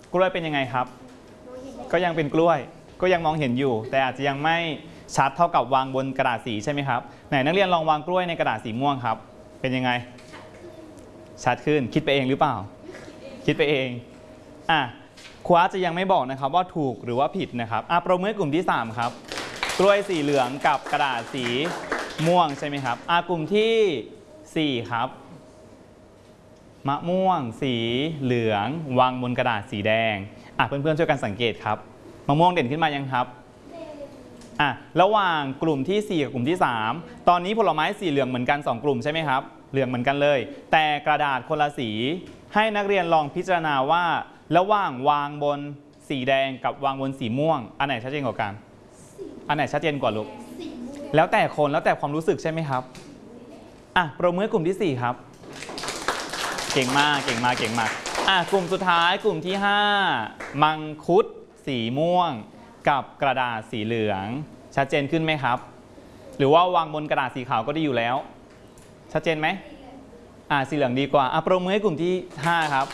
กล้วยเป็นยังไงครับก็ยังเป็นกล้วยก็ยังมองเห็นอยู่แต่อาจจะยังไม่ชัดเท่ากับวางบนกระดาษสีใช่ไหมครับไหนนักเรียนลองวางกล้วยในกระดาษสีม่วงครับเป็นยังไงชัดขึ้นคิดไปเองหรือเปล่าคิดไปเองครูอาร์ตจะยังไม่บอกนะครับว่าถูกหรือว่าผิดนะครับประเมินกลุ่มที่3ครับกล้วยสีเหลืองกับกระดาษสีม่วงใช่ไหมครับกลุ่มที่4ครับมะม่วงสีเหลืองวางบนกระดาษสีแดงเพื่อนๆช่วยกันสังเกตครับมะม่วงเด่นขึ้นมายังครับระหว่างกลุ่มที่4กับกลุ่มที่3ตอนนี้ผลไม้สีเหลืองเหมือนกัน2กลุ่มใช่ไหมครับเหลืองเหมือนกันเลยแต่กระดาษคนละสีให้นักเรียนลองพิจารณาว่าระหว่างวางบนสีแดงกับวางบนสีม่วงอันไหนชัดเจนกว่ากันอันไหนชัดเจนกว่าลูกแล้วแต่คนแล้วแต่ความรู้สึกใช่ไหมครับปรบมือกลุ่มที่4ครับเก่งมากเก่งมากเก่งมากกลุ่มสุดท้ายกลุ่มที่5มังคุดสีม่วงกับกระดาษสีเหลืองชัดเจนขึ้นไหมครับหรือว่าวางบนกระดาษสีขาวก็ดีอยู่แล้วชัดเจนไหมสีเหลืองดีกว่าปรบมือให้กลุ่มที่5ครับ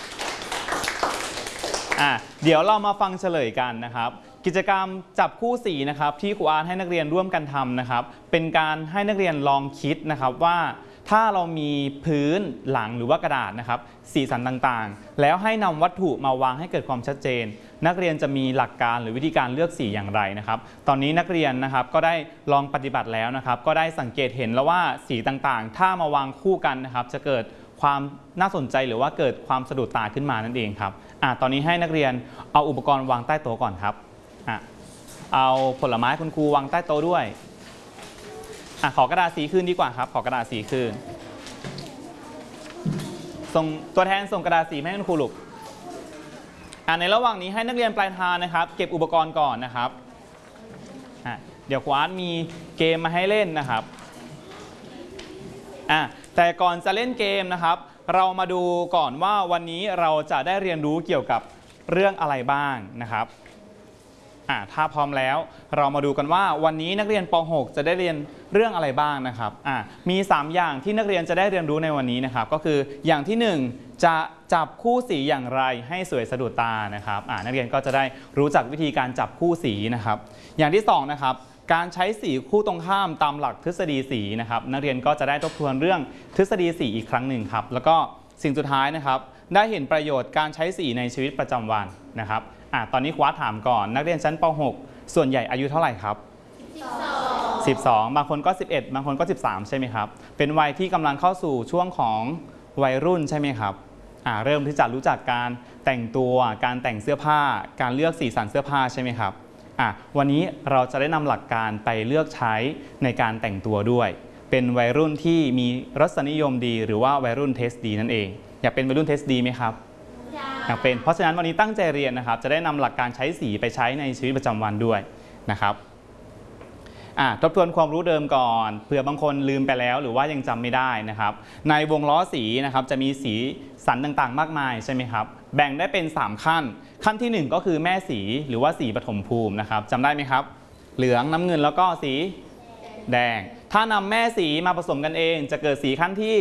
เดี๋ยวเรามาฟังเฉลยกันนะครับกิจกรรมจับคู่สีนะครับที่ครูอาร์ตให้นักเรียนร่วมกันทำนะครับเป็นการให้นักเรียนลองคิดนะครับว่าถ้าเรามีพื้นหลังหรือว่ากระดาษนะครับสีสันต่างๆแล้วให้นำวัตถุมาวางให้เกิดความชัดเจนนักเรียนจะมีหลักการหรือวิธีการเลือกสีอย่างไรนะครับตอนนี้นักเรียนนะครับก็ได้ลองปฏิบัติแล้วนะครับก็ได้สังเกตเห็นแล้วว่าสีต่างๆถ้ามาวางคู่กันนะครับจะเกิดความน่าสนใจหรือว่าเกิดความสะดุดตาขึ้นมานั่นเองครับตอนนี้ให้นักเรียนเอาอุปกรณ์วางใต้โต๊ะก่อนครับเอาผลไม้คุณครูวางใต้โต๊ะด้วยขอกระดาษสีคืนดีกว่าครับขอกระดาษสีคืนส่งตัวแทนส่งกระดาษสีให้คุณครูลูกในระหว่างนี้ให้นักเรียนปลายทางนะครับเก็บอุปกรณ์ก่อนนะครับเดี๋ยวครูอาร์ตมีเกมมาให้เล่นนะครับแต่ก่อนจะเล่นเกมนะครับเรามาดูก่อนว่าวันนี้เราจะได้เรียนรู้เกี่ยวกับเรื่องอะไรบ้างนะครับถ้าพร้อมแล้วเรามาดูกันว่าวันนี้นักเรียนป .6 จะได้เรียนเรื่องอะไรบ้างนะครับมี3อย่างที่นักเรียนจะได้เรียนรู้ในวันนี้นะครับก็คืออย่างที่1จะจับคู่สีอย่างไรให้สวยสะดุดตานะครับนักเรียนก็จะได้รู้จักวิธีการจับคู่สีนะครับอย่างที่2นะครับการใช้สีคู่ตรงข้ามตามหลักทฤษฎีสีนะครับนักเรียนก็จะได้ทบทวนเรื่องทฤษฎีสีอีกครั้งหนึ่งครับแล้วก็สิ่งสุดท้ายนะครับได้เห็นประโยชน์การใช้สีในชีวิตประจำวันนะครับตอนนี้ครูอาร์ตถามก่อนนักเรียนชั้นป .6 ส่วนใหญ่อายุเท่าไหร่ครับ12บางคนก็11บางคนก็13ใช่ไหมครับเป็นวัยที่กำลังเข้าสู่ช่วงของวัยรุ่นใช่ไหมครับเริ่มที่จะรู้จักการแต่งตัวการแต่งเสื้อผ้าการเลือกสีสันเสื้อผ้าใช่ไหมครับวันนี้เราจะได้นำหลักการไปเลือกใช้ในการแต่งตัวด้วยเป็นวัยรุ่นที่มีรสนิยมดีหรือว่าวัยรุ่นเทสดีนั่นเองอยากเป็นวัยรุ่นเทสดีไหมครับอยากเป็นเพราะฉะนั้นวันนี้ตั้งใจเรียนนะครับจะได้นำหลักการใช้สีไปใช้ในชีวิตประจำวันด้วยนะครับทบทวนความรู้เดิมก่อนเผื่อบางคนลืมไปแล้วหรือว่ายังจำไม่ได้นะครับในวงล้อสีนะครับจะมีสีสันต่างๆมากมายใช่ไหมครับแบ่งได้เป็น3ขั้นขั้นที่1ก็คือแม่สีหรือว่าสีปฐมภูมินะครับจำได้ไหมครับเหลืองน้ำเงินแล้วก็สีแดงถ้านำแม่สีมาผสมกันเองจะเกิดสีขั้นที่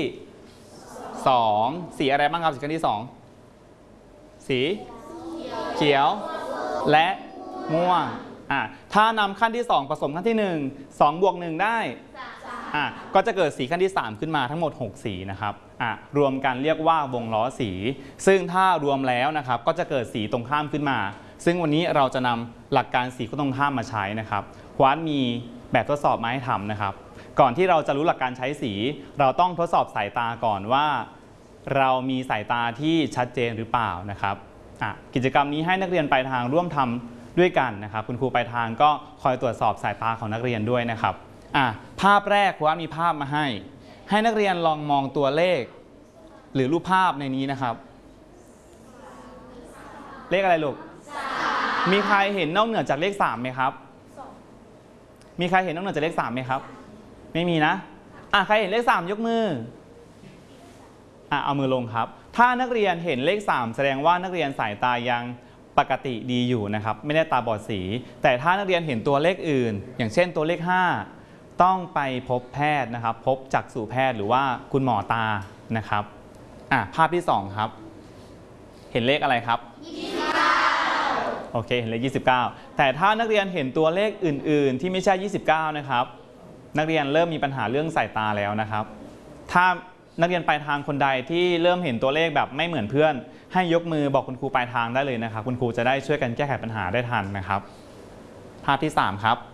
2สีอะไรบ้างครับสีขั้นที่2สีเขียวและม่วงถ้านำขั้นที่2ผสมขั้นที่1 2บวก1ได้ก็จะเกิดสีขั้นที่3ขึ้นมาทั้งหมด6สีนะครับรวมกันเรียกว่าวงล้อสีซึ่งถ้ารวมแล้วนะครับก็จะเกิดสีตรงข้ามขึ้นมาซึ่งวันนี้เราจะนำหลักการสีตรงข้ามมาใช้นะครับครูอาร์ตมีแบบทดสอบมาให้ทำนะครับก่อนที่เราจะรู้หลักการใช้สีเราต้องทดสอบสายตาก่อนว่าเรามีสายตาที่ชัดเจนหรือเปล่านะครับกิจกรรมนี้ให้นักเรียนปลายทางร่วมทำด้วยกันนะครับคุณครูปลายทางก็คอยตรวจสอบสายตาของนักเรียนด้วยนะครับภาพแรกครูอาร์ตมีภาพมาให้นักเรียนลองมองตัวเลขหรือรูปภาพในนี้นะครับเลขอะไรลูกมีใครเห็นนอกเหนือจากเลข3ไหมครับมีใครเห็นนอกเหนือจากเลข3ไหมครับไม่มีนะใครเห็นเลข3ยกมือเอามือลงครับถ้านักเรียนเห็นเลข3แสดงว่านักเรียนสายตายังปกติดีอยู่นะครับไม่ได้ตาบอดสีแต่ถ้านักเรียนเห็นตัวเลขอื่นอย่างเช่นตัวเลข5ต้องไปพบแพทย์นะครับพบจักษุแพทย์หรือว่าคุณหมอตานะครับภาพที่2ครับเห็นเลขอะไรครับโอเคเห็นเลข29แต่ถ้านักเรียนเห็นตัวเลขอื่นๆที่ไม่ใช่29นะครับนักเรียนเริ่มมีปัญหาเรื่องสายตาแล้วนะครับถ้านักเรียนปลายทางคนใดที่เริ่มเห็นตัวเลขแบบไม่เหมือนเพื่อนให้ยกมือบอกคุณครูปลายทางได้เลยนะครับคุณครูจะได้ช่วยกันแก้ไขปัญหาได้ทันนะครับภาพที่3ครับ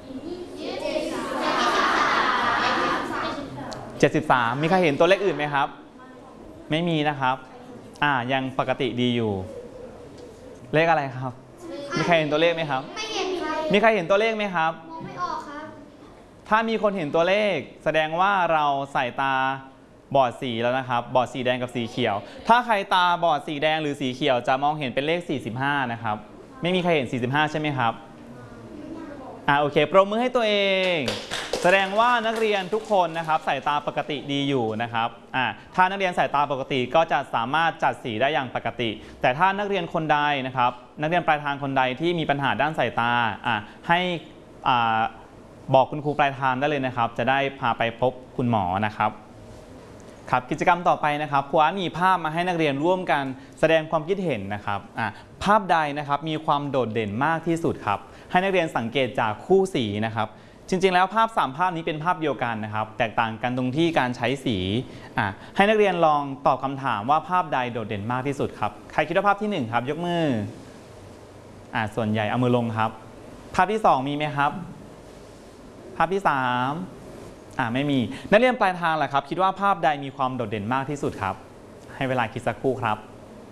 73มีใครเห็นตัวเลขอื่นไหมครับไม่มีนะครับยังปกติดีอยู่เลขอะไรครับมีใครเห็นตัวเลขไหมครับไม่เห็นครับมีใครเห็นตัวเลขไหมครับมองไม่ออกครับถ้ามีคนเห็นตัวเลขแสดงว่าเราใส่ตาบอดสีแล้วนะครับบอดสีแดงกับสีเขียวถ้าใครตาบอดสีแดงหรือสีเขียวจะมองเห็นเป็นเลข45นะครับไม่มีใครเห็น45ใช่ไหมครับโอเคปรบมือให้ตัวเองแสดงว่านักเรียนทุกคนนะครับสายตาปกติดีอยู่นะครับถ้านักเรียนสายตาปกติก็จะสามารถจัดสีได้อย่างปกติแต่ถ้านักเรียนคนใดนะครับนักเรียนปลายทางคนใดที่มีปัญหาด้านสายตาให้บอกคุณครูปลายทางได้เลยนะครับจะได้พาไปพบคุณหมอนะครับครับกิจกรรมต่อไปนะครับครูอาร์ตมีภาพมาให้นักเรียนร่วมกันแสดงความคิดเห็นนะครับภาพใดนะครับมีความโดดเด่นมากที่สุดครับให้นักเรียนสังเกตจากคู่สีนะครับจริงๆแล้วภาพ3ภาพนี้เป็นภาพเดียวกันนะครับแตกต่างกันตรงที่การใช้สีให้นักเรียนลองตอบคำถามว่าภาพใดโดดเด่นมากที่สุดครับใครคิดว่าภาพที่1ครับยกมือส่วนใหญ่เอามือลงครับภาพที่2มีไหมครับภาพที่3ไม่มีนักเรียนปลายทางแหละครับคิดว่าภาพใดมีความโดดเด่นมากที่สุดครับให้เวลาคิดสักครู่ครับ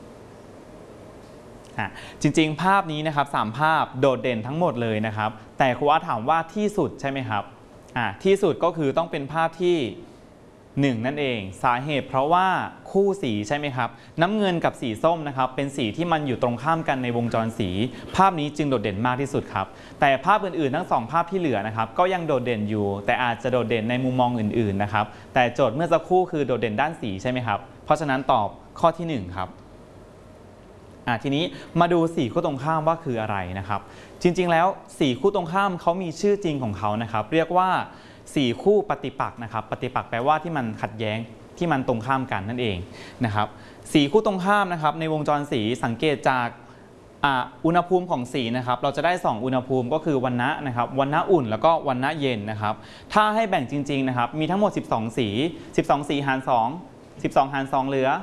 จริงๆภาพนี้นะครับ3ภาพโดดเด่นทั้งหมดเลยนะครับแต่ครูอาร์ตถามว่าที่สุดใช่ไหมครับที่สุดก็คือต้องเป็นภาพที่1นั่นเองสาเหตุเพราะว่าคู่สีใช่ไหมครับน้ำเงินกับสีส้มนะครับเป็นสีที่มันอยู่ตรงข้ามกันในวงจรสีภาพนี้จึงโดดเด่นมากที่สุดครับแต่ภาพอื่นๆทั้ง2ภาพที่เหลือนะครับก็ยังโดดเด่นอยู่แต่อาจจะโดดเด่นในมุมมองอื่นๆนะครับแต่โจทย์เมื่อสักครู่คือโดดเด่นด้านสีใช่ไหมครับเพราะฉะนั้นตอบข้อที่1ครับทีนี้มาดู4คู่ตรงข้ามว่าคืออะไรนะครับจริงๆแล้ว4คู่ตรงข้ามเขามีชื่อจริงของเขานะครับเรียกว่า4คู่ปฏิปักษ์นะครับปฏิปักษ์แปลว่าที่มันขัดแย้งที่มันตรงข้ามกันนั่นเองนะครับ4คู่ตรงข้ามนะครับในวงจรสีสังเกตจากอุณหภูมิของสีนะครับเราจะได้2อุณหภูมิก็คือวรรณะนะครับวรรณะอุ่นแล้วก็วรรณะเย็นนะครับถ้าให้แบ่งจริงๆนะครับมีทั้งหมด12สี12สีหาร2 12หาร2เหลือ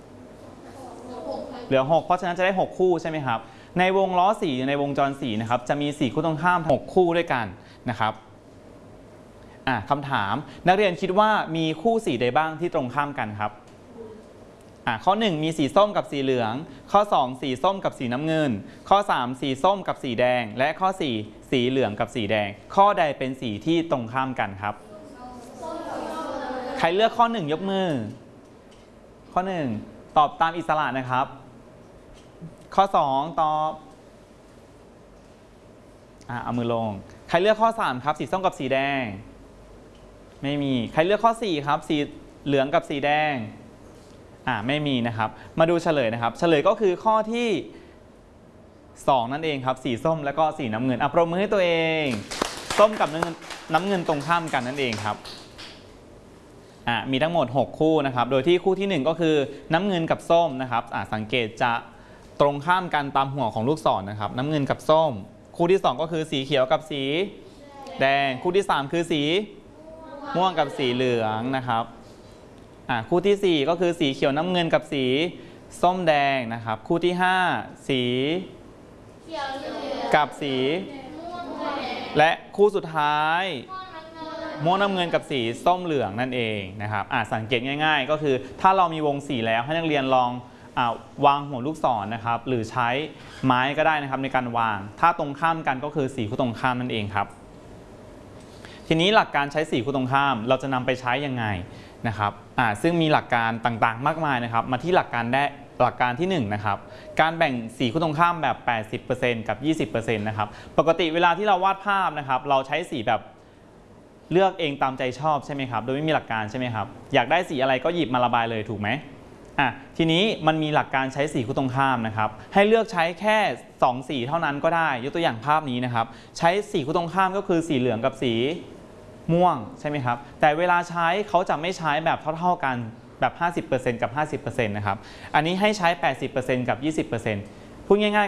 6เพราะฉะนั้นจะได้6คู่ใช่ไหมครับในวงล้อสีในวงจรสีนะครับจะมี4คู่ตรงข้าม6คู่ด้วยกันนะครับคำถามนักเรียนคิดว่ามีคู่สีใดบ้างที่ตรงข้ามกันครับข้อ1มีสีส้มกับสีเหลืองข้อ2สีส้มกับสีน้ำเงินข้อ3สีส้มกับสีแดงและข้อ4สีเหลืองกับสีแดงข้อใดเป็นสีที่ตรงข้ามกันครับใครเลือกข้อ1ยกมือข้อ1ตอบตามอิสระนะครับข้อ2ตอบเอามือลงใครเลือกข้อ3ครับสีส้มกับสีแดงไม่มีใครเลือกข้อ4ครับสีเหลืองกับสีแดงไม่มีนะครับมาดูเฉลยนะครับเฉลยก็คือข้อที่2นั่นเองครับสีส้มแล้วก็สีน้ำเงินปรบมือให้ตัวเองส้มกับน้ำเงินตรงข้ามกันนั่นเองครับมีทั้งหมด6คู่นะครับโดยที่คู่ที่1ก็คือน้ำเงินกับส้มนะครับสังเกตจะตรงข้ามกันตามหัวของลูกศรนะครับน้ำเงินกับส้มคู่ที่2ก็คือสีเขียวกับสีแดงคู่ที่3คือสีม่วงกับสีเหลืองนะครับคู่ที่4ก็คือสีเขียวน้ำเงินกับสีส้มแดงนะครับคู่ที่5สีเขียวเหลืองกับสีและคู่สุดท้ายม่วงน้ำเงินกับสีส้มเหลืองนั่นเองนะครับสังเกตง่ายๆก็คือถ้าเรามีวงสีแล้วให้นักเรียนลองวางหัวลูกศรนะครับหรือใช้ไม้ก็ได้นะครับในการวางถ้าตรงข้ามกันก็คือ4คู่ตรงข้ามนั่นเองครับทีนี้หลักการใช้4คู่ตรงข้ามเราจะนำไปใช้ยังไงนะครับซึ่งมีหลักการต่างๆมากมายนะครับมาที่หลักการที่1นะครับการแบ่ง4คู่ตรงข้ามแบบ 80% กับ 20% นะครับปกติเวลาที่เราวาดภาพนะครับเราใช้สีแบบเลือกเองตามใจชอบใช่ไหมครับโดยไม่มีหลักการใช่ไหมครับอยากได้สีอะไรก็หยิบมาระบายเลยถูกไหมทีนี้มันมีหลักการใช้สีคู่ตรงข้ามนะครับให้เลือกใช้แค่2สีเท่านั้นก็ได้ยกตัวอย่างภาพนี้นะครับใช้สีคู่ตรงข้ามก็คือสีเหลืองกับสีม่วงใช่ไหมครับแต่เวลาใช้เขาจะไม่ใช้แบบเท่าๆกันแบบ 50% กับ 50% นะครับอันนี้ให้ใช้ 80% กับ 20% พูดง่ายๆ